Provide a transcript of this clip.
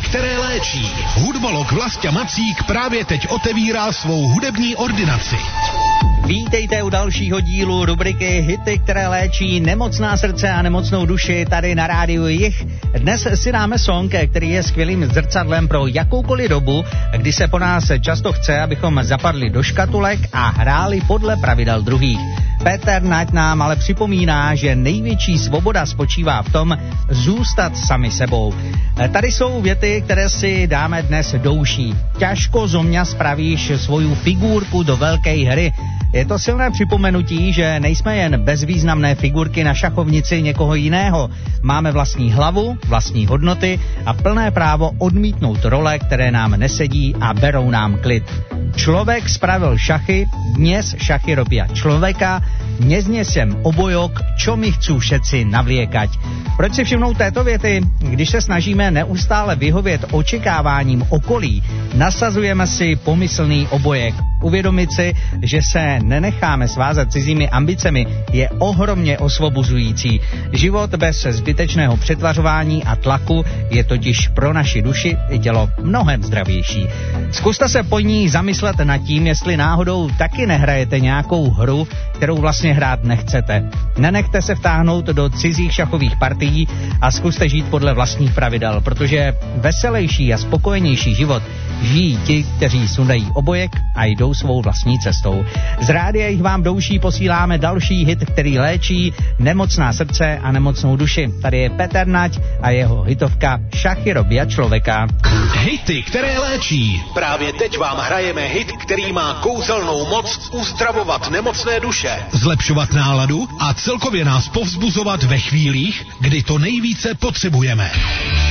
které léčí. Hudbolog Vlastě Macík právě teď otevírá svou hudební ordinaci. Vítejte u dalšího dílu rubriky Hity, které léčí nemocná srdce a nemocnou duši tady na rádiu Jih. Dnes si dáme song, který je skvělým zrcadlem pro jakoukoliv dobu, kdy se po nás často chce, abychom zapadli do škatulek a hráli podle pravidel druhých. Peter Nať nám ale připomíná, že největší svoboda spočívá v tom zůstat sami sebou. Tady jsou věty, které si dáme dnes do uší. Ťažko zo mňa spravíš svoju figurku do velké hry. Je to silné připomenutí, že nejsme jen bezvýznamné figurky na šachovnici někoho jiného. Máme vlastní hlavu, vlastní hodnoty a plné právo odmítnout role, které nám nesedí a berou nám klid. Člověk spravil šachy, dnes šachy robia člověka, neznesem obojok, čo mi chcú všetci navliekať. Proč si všimnout této věty? Když se snažíme neustále vyhovět očekáváním okolí, nasazujeme si pomyslný obojek. Uvědomit si, že se nenecháme svázat cizími ambicemi, je ohromně osvobozující. Život bez zbytečného přetvařování a tlaku je totiž pro naši duši i tělo mnohem zdravější. Zkuste se po ní zamyslet nad tím, jestli náhodou taky nehrajete nějakou hru, kterou vlastně hrát nechcete. Nenechte se vtáhnout do cizích šachových partií a zkuste žít podle vlastních pravidel, protože veselější a spokojenější život žijí ti, kteří sundají obojek a jdou svou vlastní cestou. Z rádia Jich vám do uší posíláme další hit, který léčí nemocná srdce a nemocnou duši. Tady je Peter Nať a jeho hitovka Šachy robia člověka. Hity, které léčí. Právě teď vám hrajeme hit, který má kouzelnou moc uzdravovat nemocné duše, zlepšovat náladu a celkově nás povzbuzovat ve chvílích, kdy to nejvíce potřebujeme.